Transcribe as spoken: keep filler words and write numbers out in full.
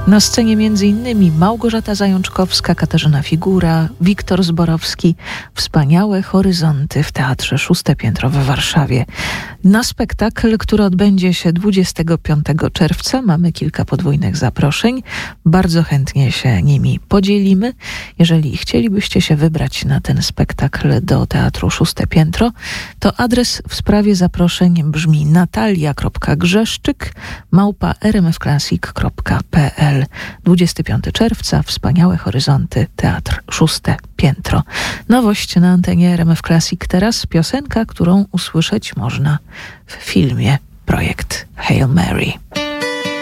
Na scenie między innymi Małgorzata Zajączkowska, Katarzyna Figura, Wiktor Zborowski. Wspaniałe horyzonty w Teatrze Szóste Piętro w Warszawie. Na spektakl, który odbędzie się dwudziestego piątego czerwca, mamy kilka podwójnych zaproszeń. Bardzo chętnie się nimi podzielimy. Jeżeli chcielibyście się wybrać na ten spektakl do Teatru Szóste Piętro, to adres w sprawie zaproszeń brzmi natalia.grzeszczyk małpa rmfclassic kropka p l. dwudziestego piątego czerwca, Wspaniałe horyzonty, Teatr Szóste Piętro. Nowość na antenie R M F Classic teraz, piosenka, którą usłyszeć można w filmie Projekt Hail Mary.